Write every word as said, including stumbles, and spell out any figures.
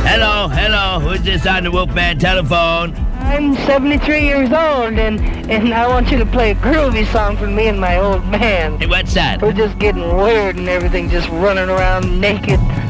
Hello, hello. Who's this on the Wolfman telephone? I'm seventy-three years old, and, and I want you to play a groovy song for me and my old man. Hey, what's that? We're just getting weird and everything, just running around naked.